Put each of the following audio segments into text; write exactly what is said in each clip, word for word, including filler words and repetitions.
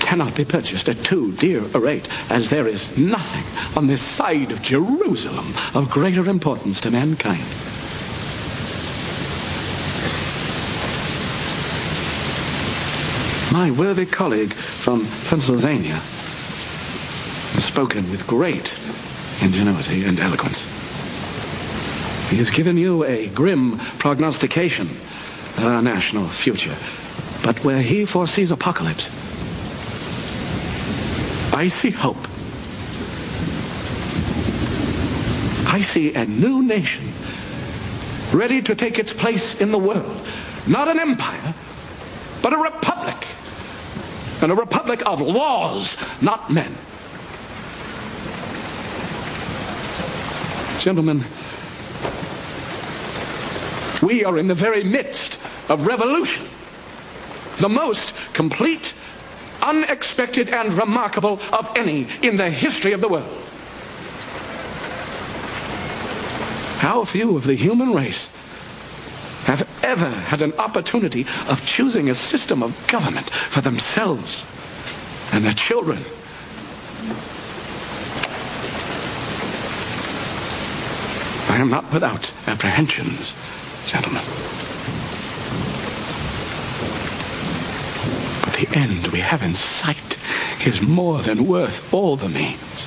cannot be purchased at too dear a rate, as there is nothing on this side of Jerusalem of greater importance to mankind. My worthy colleague from Pennsylvania has spoken with great ingenuity and eloquence. He has given you a grim prognostication of our national future, but where he foresees apocalypse, I see hope. I see a new nation ready to take its place in the world. Not an empire, but a republic. And a republic of laws, not men. Gentlemen, we are in the very midst of revolution. The most complete, unexpected, and remarkable of any in the history of the world. How few of the human race have ever had an opportunity of choosing a system of government for themselves and their children. I am not without apprehensions, gentlemen. But the end we have in sight is more than worth all the means.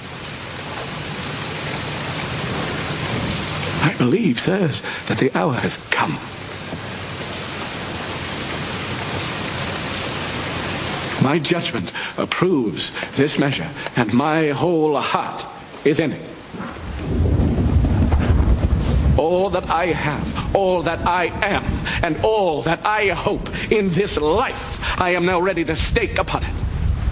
I believe, sirs, that the hour has come. My judgment approves this measure, and my whole heart is in it. All that I have, all that I am, and all that I hope in this life, I am now ready to stake upon it.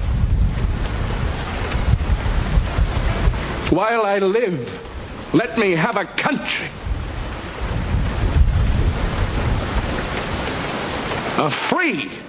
While I live, let me have a country, a free